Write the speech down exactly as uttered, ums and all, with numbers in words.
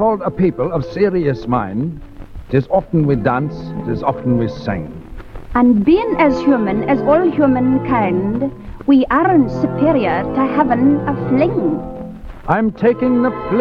called a people of serious mind, 'tis often we dance, 'tis often we sing. And being as human as all humankind, we aren't superior to having a fling. I'm taking the